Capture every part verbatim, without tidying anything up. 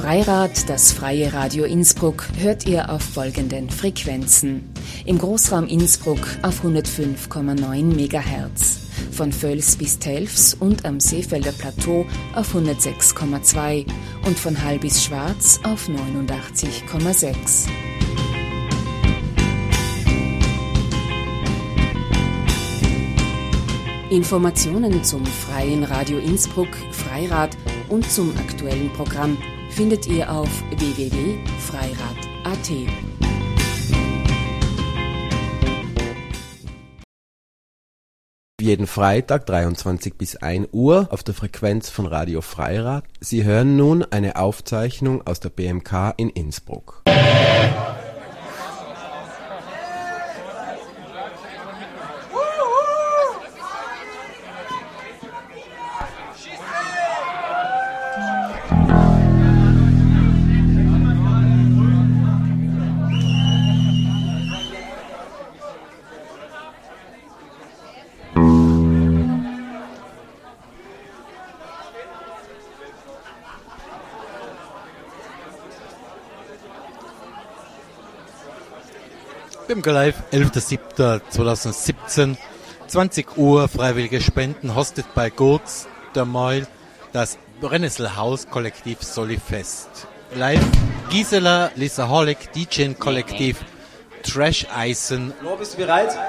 Freirad, das freie Radio Innsbruck, hört ihr auf folgenden Frequenzen. Im Großraum Innsbruck auf hundertfünf Komma neun Megahertz, von Völs bis Telfs und am Seefelder Plateau auf hundertsechs Komma zwei und von Hall bis Schwarz auf neunundachtzig Komma sechs. Informationen zum freien Radio Innsbruck, Freirad und zum aktuellen Programm findet ihr auf w w w punkt freirad punkt a t. Jeden Freitag dreiundzwanzig bis ein Uhr auf der Frequenz von Radio Freirad. Sie hören nun eine Aufzeichnung aus der B M K in Innsbruck. B M K Live, elfter siebter zweitausendsiebzehn, zwanzig Uhr, freiwillige Spenden, hostet bei Gurks, der Meul, das Brennnesselhaus Kollektiv Solifest. Live Gisela, Lisa Holleck, D J Kollektiv, Trash Eisen. Lo, bist du bereit?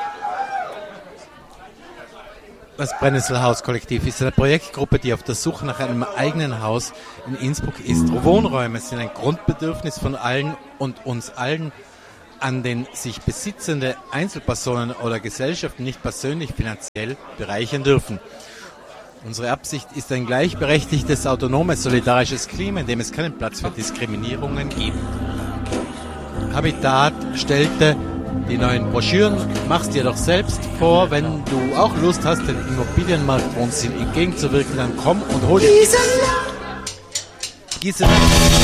Das Brennnesselhaus Kollektiv ist eine Projektgruppe, die auf der Suche nach einem eigenen Haus in Innsbruck ist. Wohnräume sind ein Grundbedürfnis von allen und uns allen, an den sich besitzende Einzelpersonen oder Gesellschaften nicht persönlich finanziell bereichern dürfen. Unsere Absicht ist ein gleichberechtigtes, autonomes, solidarisches Klima, in dem es keinen Platz für Diskriminierungen gibt. Habitat stellte die neuen Broschüren. Mach's dir doch selbst vor, wenn du auch Lust hast, den Immobilienmarkt Wohnsinn entgegenzuwirken, dann komm und hol dir Gisela. Gisela.